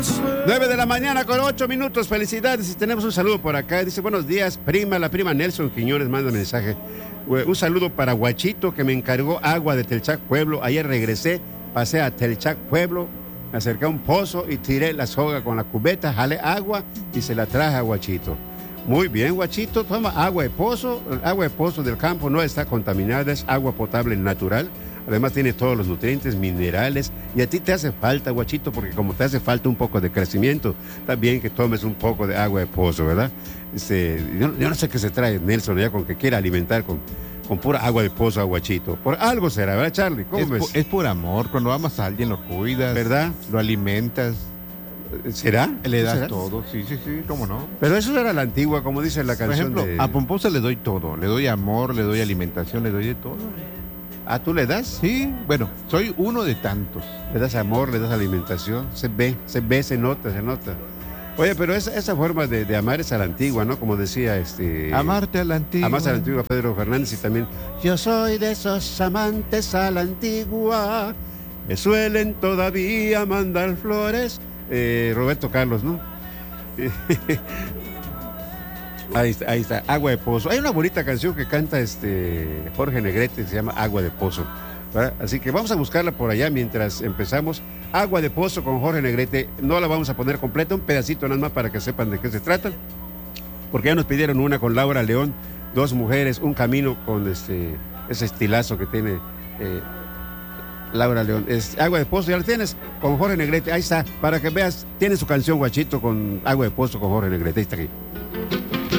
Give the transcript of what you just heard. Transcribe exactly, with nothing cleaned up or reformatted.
nueve de la mañana con ocho minutos, felicidades. Y tenemos un saludo por acá. Dice, buenos días, prima, la prima Nelson Quiñones manda mensaje. Un saludo para Guachito, que me encargó agua de Telchac Pueblo. Ayer regresé, pasé a Telchac Pueblo, me acerqué a un pozo y tiré la soga con la cubeta, jalé agua y se la traje a Guachito. Muy bien, Guachito, toma agua de pozo. El agua de pozo del campo no está contaminada, es agua potable natural. Además tiene todos los nutrientes, minerales, y a ti te hace falta, Guachito, porque como te hace falta un poco de crecimiento, está bien que tomes un poco de agua de pozo, ¿verdad? Este, yo, yo no sé qué se trae Nelson ya con que quiera alimentar con, con pura agua de pozo a Guachito. Por algo será, ¿verdad, Charlie? ¿Cómo es, ves? Por, es por amor, cuando amas a alguien lo cuidas, ¿verdad? Lo alimentas. ¿Será? Le das ¿Será? todo, sí, sí, sí, cómo no. Pero eso era la antigua, como dice la Por canción ejemplo, de... a Pomposa le doy todo, le doy amor, le doy alimentación, le doy de todo. ¿Ah, tú le das? Sí, bueno, soy uno de tantos. Le das amor, le das alimentación, se ve, se ve, se nota, se nota. Oye, pero esa, esa forma de, de amar es a la antigua, ¿no? Como decía este... Amarte a la antigua. Amarse a la antigua, Pedro Fernández, y también... Yo soy de esos amantes a la antigua, que suelen todavía mandar flores. Eh, Roberto Carlos, ¿no? Ahí está, ahí está, Agua de Pozo. Hay una bonita canción que canta este Jorge Negrete, se llama Agua de Pozo, ¿verdad? Así que vamos a buscarla por allá mientras empezamos. Agua de Pozo con Jorge Negrete. No la vamos a poner completa, un pedacito nada más para que sepan de qué se trata, porque ya nos pidieron una con Laura León, dos mujeres, un camino, con este ese estilazo que tiene eh, Laura León. Es Agua de Pozo, ya la tienes con Jorge Negrete. Ahí está, para que veas, tiene su canción, Guachito, con Agua de Pozo con Jorge Negrete. Ahí está aquí.